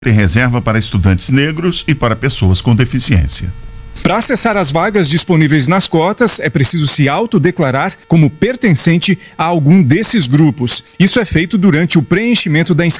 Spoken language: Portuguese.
Tem reserva para estudantes negros e para pessoas com deficiência. Para acessar as vagas disponíveis nas cotas, é preciso se autodeclarar como pertencente a algum desses grupos. Isso é feito durante o preenchimento da inscrição